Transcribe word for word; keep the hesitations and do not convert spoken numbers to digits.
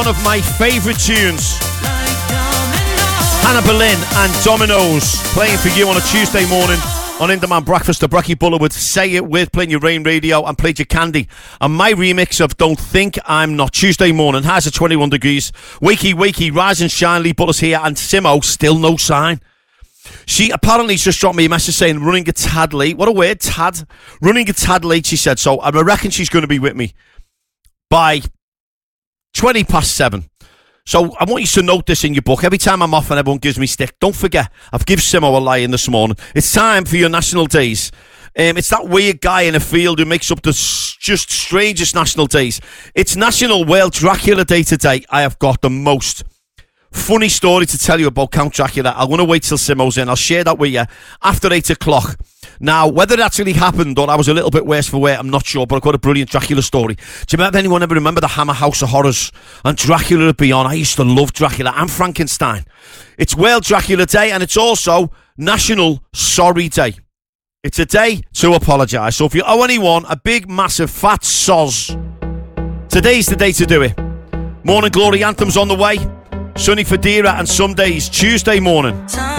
One of my favourite tunes. Hannah Boleyn and Dominoes playing for you on a Tuesday morning on In Demand Breakfast. The Brekkie Bullerwood, Say It With, playing your Rain Radio, and played your Candy. And my remix of Don't Think I'm Not. Tuesday morning, highs at twenty-one degrees. Wakey, wakey, rise and shine, Lee Butler's here, and Simo, still no sign. She apparently just dropped me a message saying running a tad late. What a word, tad. Running a tad late, she said. So I reckon she's going to be with me by twenty past seven. So I want you to note this in your book. Every time I'm off and everyone gives me stick, don't forget, I've given Simo a lie-in this morning. It's time for your national days. Um, it's that weird guy in a field who makes up the s- just strangest national days. It's National Whale Dracula Day today. I have got the most funny story to tell you about Count Dracula. I want to wait till Simo's in. I'll share that with you after eight o'clock. Now, whether it actually happened or I was a little bit worse for wear, I'm not sure, but I've got a brilliant Dracula story. Do you remember, anyone ever remember the Hammer House of Horrors and Dracula Beyond? I used to love Dracula and Frankenstein. It's Whale Dracula Day, and it's also National Sorry Day. It's a day to apologise. So if you owe anyone a big, massive, fat soz, today's the day to do it. Morning Glory Anthem's on the way. Sunny for Dira, and some days, Tuesday morning.